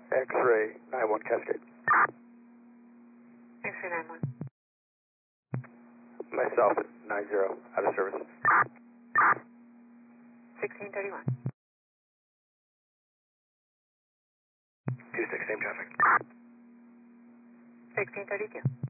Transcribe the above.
X-ray 91 Cascade. X-ray 91. Myself at 90, out of service. 1631. 26, same traffic. 1632.